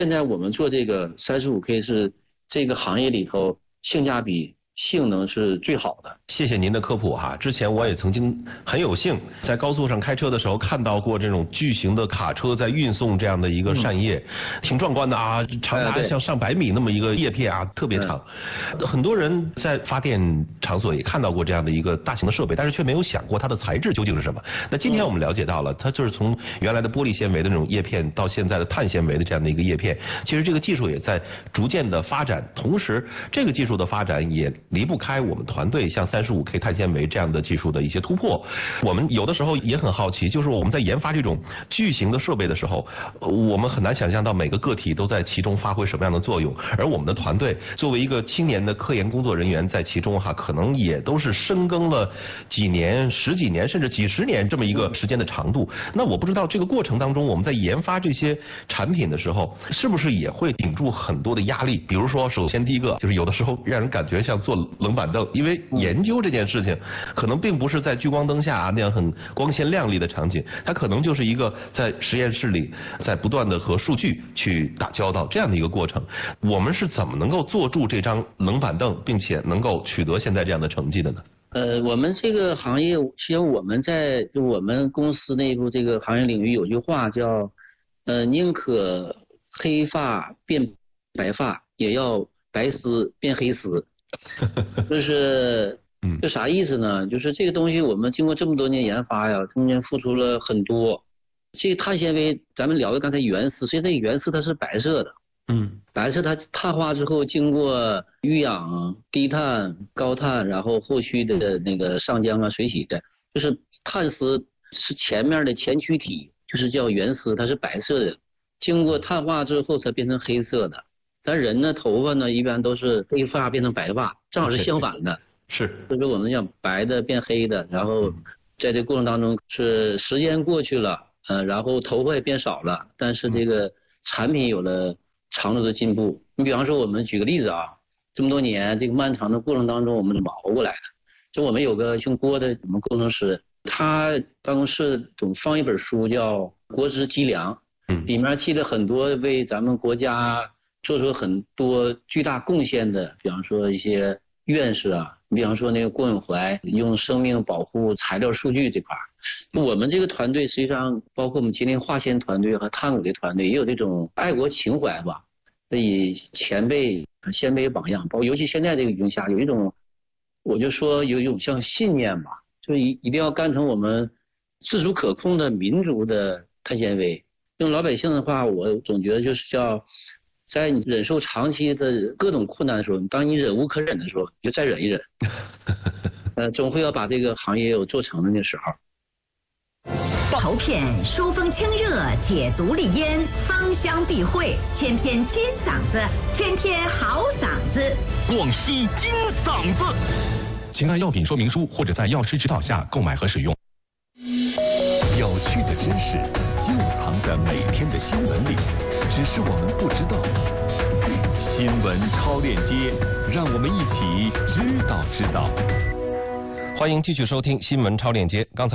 现在我们做这个35K 是这个行业里头性价比、性能是最好的。 谢谢您的科普哈。之前我也曾经很有幸在高速上开车的时候看到过这种巨型的卡车在运送这样的一个扇叶，挺壮观的啊，长达像上百米那么一个叶片啊，特别长。很多人在发电场所也看到过这样的一个大型的设备，但是却没有想过它的材质究竟是什么。那今天我们了解到了，它就是从原来的玻璃纤维的那种叶片到现在的碳纤维的这样的一个叶片，其实这个技术也在逐渐的发展，同时这个技术的发展也离不开我们团队像35K 碳纤维这样的技术的一些突破。我们有的时候也很好奇，就是我们在研发这种巨型的设备的时候，我们很难想象到每个个体都在其中发挥什么样的作用，而我们的团队作为一个青年的科研工作人员在其中哈，可能也都是深耕了几年、十几年甚至几十年这么一个时间的长度。那我不知道这个过程当中，我们在研发这些产品的时候，是不是也会顶住很多的压力？比如说，首先第一个就是有的时候让人感觉像坐冷板凳，因为研究这件事情可能并不是在聚光灯下那样很光鲜亮丽的场景，它可能就是一个在实验室里在不断的和数据去打交道这样的一个过程。我们是怎么能够坐住这张冷板凳，并且能够取得现在这样的成绩的呢？ 我们这个行业，其实我们就我们公司内部这个行业领域有句话叫宁可黑发变白发，也要白丝变黑丝。就是这啥意思呢？就是这个东西我们经过这么多年研发呀，中间付出了很多。这个碳纤维咱们聊的刚才原丝，所以这个原丝它是白色的。白色它碳化之后经过遇氧、低碳、高碳，然后后续的那个上浆啊、水洗的，就是碳丝是前面的前驱体，就是叫原丝，它是白色的，经过碳化之后才变成黑色的。咱人呢，头发呢一般都是黑发变成白发，正好是相反的。 是， 就是我们讲白的变黑的，然后在这过程当中是时间过去了，然后头发也变少了，但是这个产品有了长足的进步。你比方说我们举个例子啊，这么多年这个漫长的过程当中我们是熬过来的。就我们有个姓郭的我们工程师，他办公室总放一本书叫《国之脊梁》，里面记了很多为咱们国家做出很多巨大贡献的，比方说一些院士啊，比方说那个郭永怀用生命保护材料数据这块我们这个团队实际上包括我们吉林化纤团队和碳谷的团队也有这种爱国情怀吧，以前辈先辈榜样，包括尤其现在这个语境下有一种，我就说有一种像信念吧，就一定要干成我们自主可控的民族的碳纤维。用老百姓的话，我总觉得就是叫在你忍受长期的各种困难的时候，当你忍无可忍的时候，你就再忍一忍。总会要把这个行业有做成的那时候。 头片疏风清热，解毒利咽，芳香避秽，天天金嗓子，天天好嗓子。 广西金嗓子，请按药品说明书或者在药师指导下购买和使用。 有趣的知识就藏在每天的新闻里，只是我们不知道。新闻超链接，让我们一起知道。 欢迎继续收听新闻超链接。刚才